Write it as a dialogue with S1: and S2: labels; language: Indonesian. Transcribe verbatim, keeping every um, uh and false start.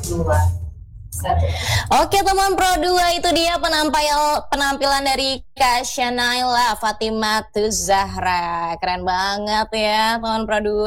S1: dua. Satu.
S2: Oke teman Pro dua, itu dia penampil, penampilan dari Kak Shanaila Fatimah Zahra. Keren banget ya teman Pro dua.